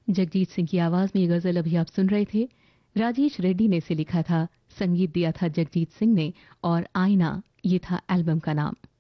जगजीत सिंह की आवाज में ये गजल अभी आप सुन रहे थे। राजेश रेड्डी ने इसे लिखा था, संगीत दिया था जगजीत सिंह ने और आईना ये था एल्बम का नाम।